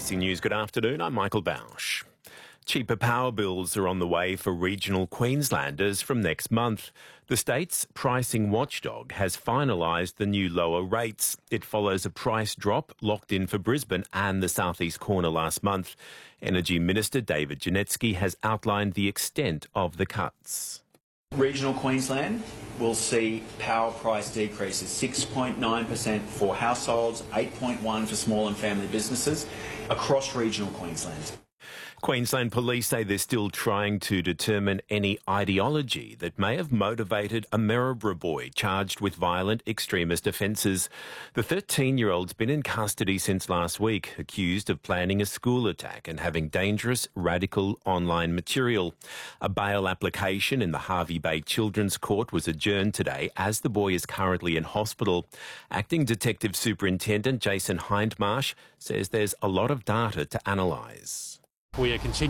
ABC News, good afternoon. I'm Michael Bausch. Cheaper power bills are on the way for regional Queenslanders from next month. The state's pricing watchdog has finalised the new lower rates. It follows a price drop locked in for Brisbane and the southeast corner last month. Energy Minister David Janetsky has outlined the extent of the cuts. Regional Queensland will see power price decreases, 6.9% for households, 8.1% for small and family businesses across regional Queensland. Queensland Police say they're still trying to determine any ideology that may have motivated a Maryborough boy charged with violent extremist offences. The 13-year-old's been in custody since last week, accused of planning a school attack and having dangerous, radical online material. A bail application in the Hervey Bay Children's Court was adjourned today as the boy is currently in hospital. Acting Detective Superintendent Jason Hindmarsh says there's a lot of data to analyse. We are continuing